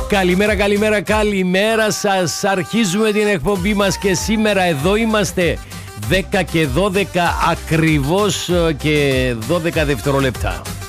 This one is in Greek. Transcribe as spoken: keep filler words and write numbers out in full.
Καλημέρα, καλημέρα, καλημέρα σας. Αρχίζουμε την εκπομπή μας και σήμερα εδώ είμαστε δέκα και δώδεκα ακριβώς και δώδεκα δευτερόλεπτα.